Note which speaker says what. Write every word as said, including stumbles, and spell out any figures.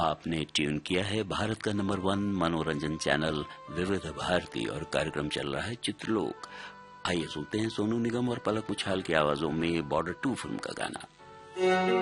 Speaker 1: आपने ट्यून किया है भारत का नंबर वन मनोरंजन चैनल विविध भारती और कार्यक्रम चल रहा है चित्रलोक। आइए सुनते हैं सोनू निगम और पलक उछाल की आवाजों में बॉर्डर टू फिल्म का गाना।